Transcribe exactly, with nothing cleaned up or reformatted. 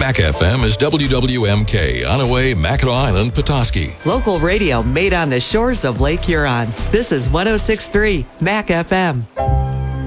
Mac F M is W W M K, Onaway, Mackinac Island, Petoskey. Local radio made on the shores of Lake Huron. This is one oh six point three Mac F M.